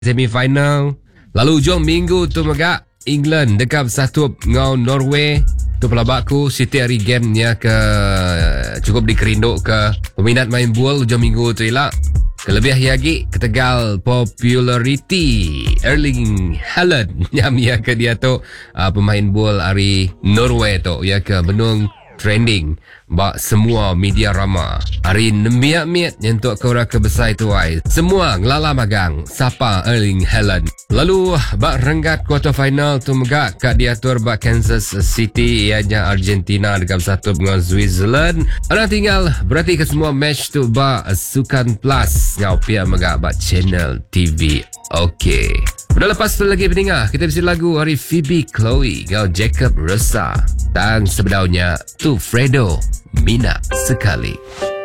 semi-final. Lalu hujung minggu tu megak England dekat bersatu dengan Norway. Tu pelabak ku Siti hari game nya ke cukup dikerinduk ke peminat main bola hujung minggu tu elak. Kelebih lagi ketegal populariti Erling Haaland yang ke dia tu pemain bola hari Norway tu ya ke benung trending bak semua media rama hari miat-miat nyentuk ke orang kebesar itu ai semua ngelala magang siapa Erling Haaland. Lalu bak renggat quarter final tu megak kat diatur bak Kansas City ianya Argentina dekat satu dengan Switzerland. Ana tinggal berarti ke semua match tu bak Sukan Plus ngau pia megak bak channel TV. Okey. Udah lepas tu lagi pendengar, kita bisa lagu hari Phoebe Chloe ngau Jacob Rosa. Dan sebenarnya tu Fredo Mina sekali.